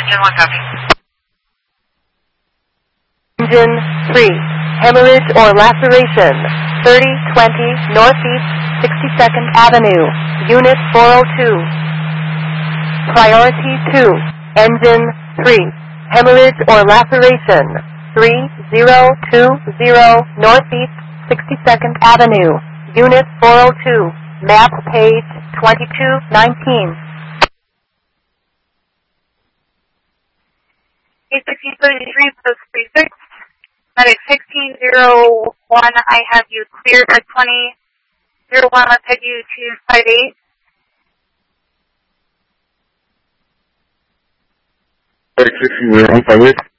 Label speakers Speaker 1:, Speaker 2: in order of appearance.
Speaker 1: Engine 1 copy.
Speaker 2: Engine 3, hemorrhage or laceration, 3020 Northeast 62nd Avenue, Unit 402. Priority 2, Engine 3, hemorrhage or laceration, 3020 Northeast 62nd Avenue, Unit 402, map page 2219.
Speaker 1: 1633 post 36, medic 1601, I have you cleared at 2001, let's head you to 58.
Speaker 3: Medic 1601, 58.